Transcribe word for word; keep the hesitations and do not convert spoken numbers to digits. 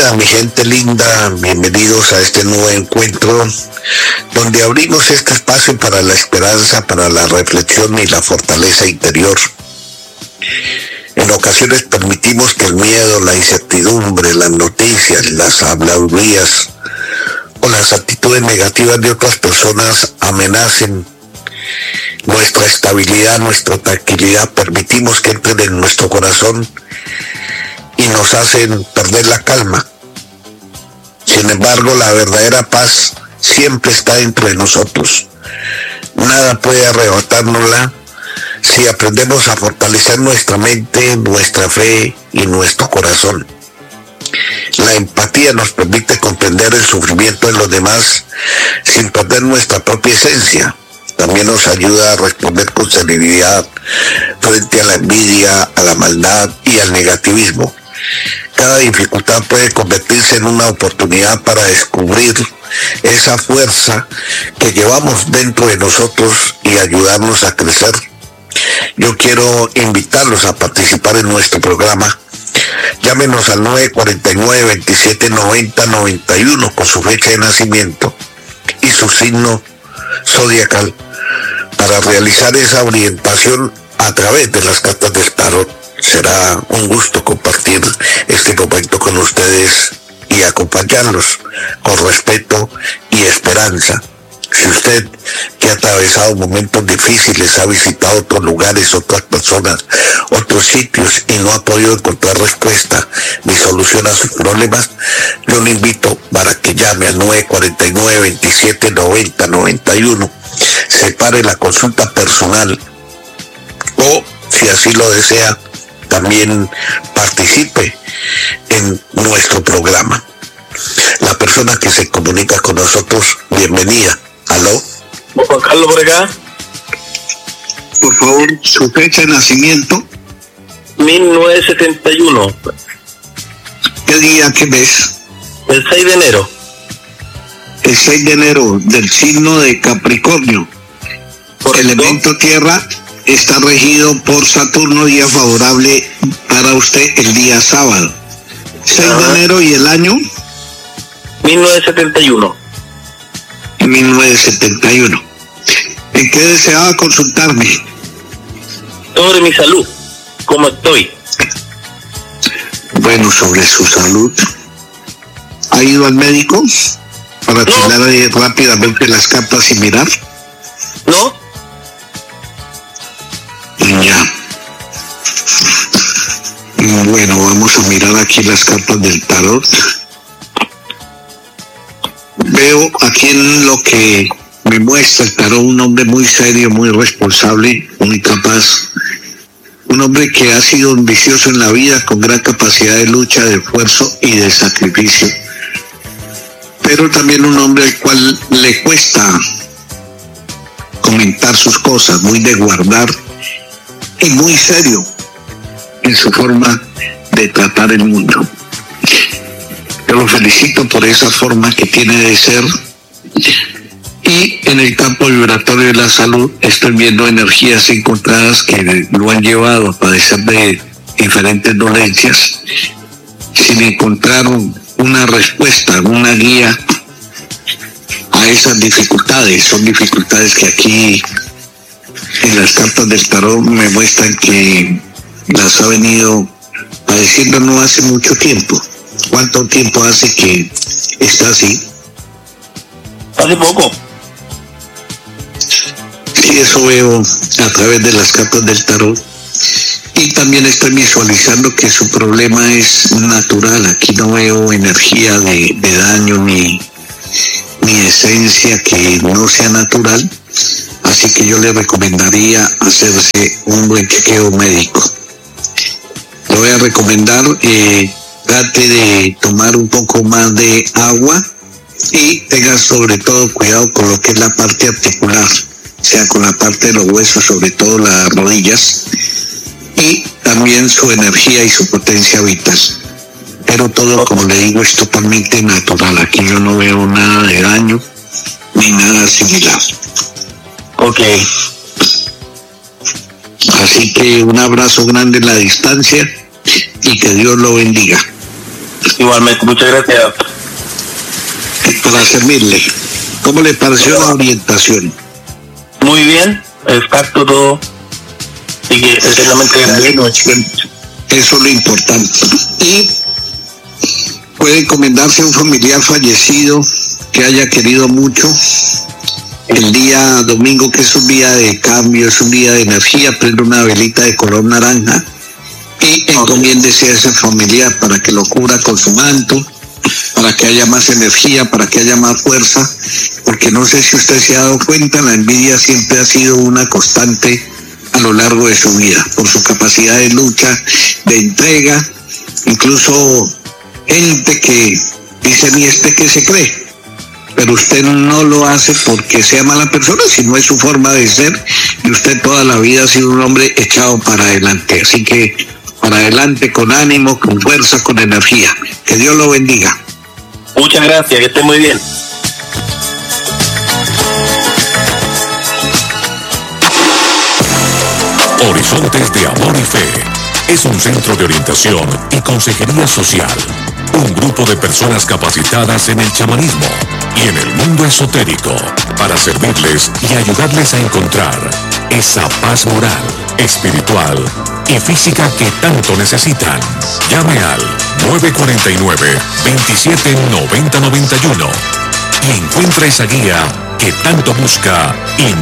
Bienvenida, mi gente linda, bienvenidos a este nuevo encuentro donde abrimos este espacio para la esperanza, para la reflexión y la fortaleza interior. En ocasiones permitimos que el miedo, la incertidumbre, las noticias, las habladurías o las actitudes negativas de otras personas amenacen nuestra estabilidad, nuestra tranquilidad. Permitimos que entren en nuestro corazón y nos hacen perder la calma. Sin embargo, la verdadera paz siempre está dentro de nosotros. Nada puede arrebatárnosla si aprendemos a fortalecer nuestra mente, nuestra fe y nuestro corazón. La empatía nos permite comprender el sufrimiento de los demás sin perder nuestra propia esencia. También nos ayuda a responder con serenidad frente a la envidia, a la maldad y al negativismo. Cada dificultad puede convertirse en una oportunidad para descubrir esa fuerza que llevamos dentro de nosotros y ayudarnos a crecer. Yo quiero invitarlos a participar en nuestro programa. Llámenos al nueve cuatro nueve, veintisiete noventa, noventa y uno con su fecha de nacimiento y su signo zodiacal para realizar esa orientación a través de las cartas del tarot. Será un gusto compartir este momento con ustedes y acompañarlos con respeto y esperanza. Si usted, que ha atravesado momentos difíciles, ha visitado otros lugares, otras personas, otros sitios y no ha podido encontrar respuesta ni solución a sus problemas, yo le invito para que llame al nueve cuatro nueve, veintisiete noventa, noventa y uno, separe la consulta personal o, si así lo desea, también participe en nuestro programa. La persona que se comunica con nosotros, bienvenida. ¿Aló? Juan Carlos por acá. Por favor, su fecha de nacimiento. mil novecientos setenta y uno. ¿Qué día, qué mes? El seis de enero. El seis de enero, del signo de Capricornio. Por elemento tierra. Está regido por Saturno, día favorable para usted el día sábado. seis de enero y el año. mil novecientos setenta y uno. mil novecientos setenta y uno. ¿En qué deseaba consultarme? Sobre mi salud. ¿Cómo estoy? Bueno, sobre su salud. ¿Ha ido al médico para tirar no. rápidamente las cartas y mirar? No. Ya. Bueno, vamos a mirar aquí las cartas del tarot. Veo aquí en lo que me muestra el tarot un hombre muy serio, muy responsable, muy capaz. Un hombre que ha sido ambicioso en la vida, con gran capacidad de lucha, de esfuerzo y de sacrificio. Pero también un hombre al cual le cuesta comentar sus cosas, muy de guardar y muy serio en su forma de tratar el mundo. Yo lo felicito por esa forma que tiene de ser. Y en el campo vibratorio de la salud estoy viendo energías encontradas que lo han llevado a padecer de diferentes dolencias sin encontrar una respuesta, una guía a esas dificultades. Son dificultades que aquí en las cartas del tarot me muestran que las ha venido padeciendo no hace mucho tiempo. ¿Cuánto tiempo hace que está así? Hace poco. Sí, eso veo a través de las cartas del tarot. Y también estoy visualizando que su problema es natural. Aquí no veo energía de, de daño ni, ni esencia que no sea natural. Así que yo le recomendaría hacerse un buen chequeo médico. Le voy a recomendar, eh, trate de tomar un poco más de agua y tenga sobre todo cuidado con lo que es la parte articular, o sea, con la parte de los huesos, sobre todo las rodillas, y también su energía y su potencia vital. Pero todo, como le digo, es totalmente natural. Aquí yo no veo nada de daño ni nada similar. Ok. Así que un abrazo grande en la distancia y que Dios lo bendiga. Igualmente, muchas gracias. Para servirle. ¿Cómo le pareció la orientación? Muy bien, exacto todo. Así que eternamente Bueno, eso es lo importante. Y puede encomendarse a un familiar fallecido que haya querido mucho. El día domingo, que es un día de cambio, es un día de energía, prende una velita de color naranja y encomiéndese a ese familiar para que lo cubra con su manto, para que haya más energía, para que haya más fuerza, porque no sé si usted se ha dado cuenta, la envidia siempre ha sido una constante a lo largo de su vida, por su capacidad de lucha, de entrega, incluso gente que dice, ni este que se cree, pero usted no lo hace porque sea mala persona, sino es su forma de ser, y usted toda la vida ha sido un hombre echado para adelante, así que para adelante, con ánimo, con fuerza, con energía. Que Dios lo bendiga. Muchas gracias, que esté muy bien. Horizontes de Amor y Fe es un centro de orientación y consejería social. Un grupo de personas capacitadas en el chamanismo y en el mundo esotérico para servirles y ayudarles a encontrar esa paz moral, espiritual y física que tanto necesitan. Llame al nueve cuatro nueve, veintisiete noventa noventa y uno y encuentra esa guía que tanto busca y